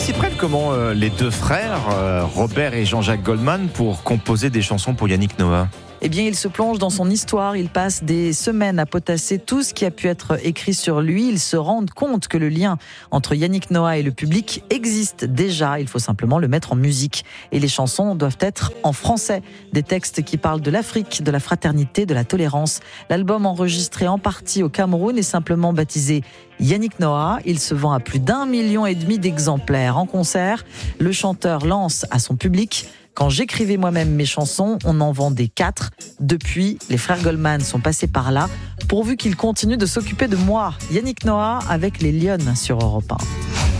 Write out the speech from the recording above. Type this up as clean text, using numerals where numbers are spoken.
s'y prennent comment les deux frères, Robert et Jean-Jacques Goldman, pour composer des chansons pour Yannick Noah? Eh bien, il se plonge dans son histoire, il passe des semaines à potasser tout ce qui a pu être écrit sur lui. Ils se rendent compte que le lien entre Yannick Noah et le public existe déjà. Il faut simplement le mettre en musique. Et les chansons doivent être en français. Des textes qui parlent de l'Afrique, de la fraternité, de la tolérance. L'album, enregistré en partie au Cameroun, est simplement baptisé Yannick Noah. Il se vend à plus d'1,5 million d'exemplaires. En concert, le chanteur lance à son public: quand j'écrivais moi-même mes chansons, on en vendait 4. Depuis, les frères Goldman sont passés par là, pourvu qu'ils continuent de s'occuper de moi. Yannick Noah avec les Lyonnes sur Europe 1.